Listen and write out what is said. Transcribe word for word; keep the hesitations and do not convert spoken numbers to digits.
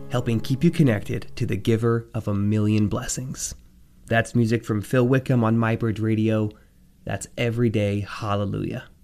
helping keep you connected to the giver of a million blessings. That's music from Phil Wickham on MyBird Radio. That's Everyday Hallelujah.